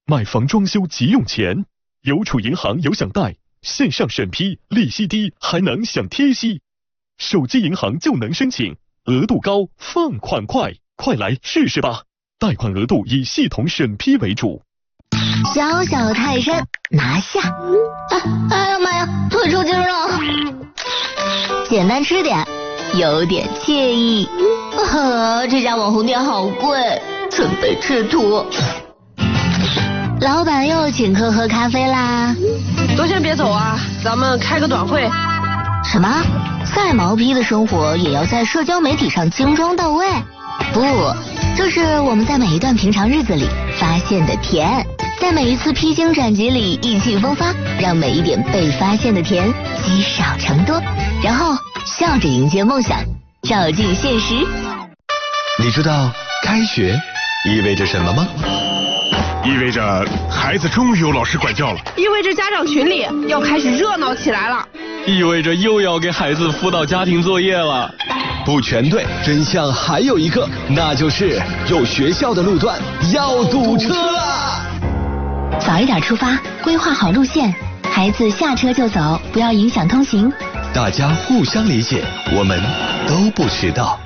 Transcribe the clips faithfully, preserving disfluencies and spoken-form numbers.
买房装修急用钱，邮储银行有享贷，线上审批，利息低，还能享贴息。手机银行就能申请，额度高，放款快，快来试试吧！贷款额度以系统审批为主。 小小泰山拿下！哎哎呀妈呀，腿抽筋了！简单吃点，有点惬意。啊，这家网红店好贵，准备吃土。老板又请客喝咖啡啦！ 都先别走啊，咱们开个短会。 什么？再毛坯的生活也要在社交媒体上精装到位？不，这是我们在每一段平常日子里发现的甜，在每一次披荆斩棘里意气风发，让每一点被发现的甜积少成多，然后笑着迎接梦想，照进现实。 你知道开学意味着什么吗？ 意味着孩子终于有老师管教了， 意味着家长群里要开始热闹起来了， 意味着又要给孩子辅导家庭作业了。 不全对，真相还有一个，那就是有学校的路段要堵车了。 早一点出发，规划好路线，孩子下车就走，不要影响通行。 大家互相理解，我们都不迟到。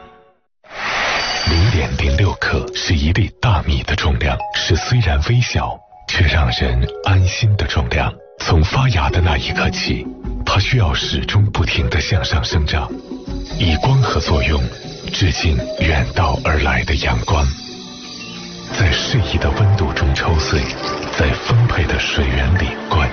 零点零六克是一粒大米的重量，是虽然微小却让人安心的重量。从发芽的那一刻起，它需要始终不停地向上生长，以光合作用致敬远道而来的阳光，在适宜的温度中抽穗，在丰沛的水源里灌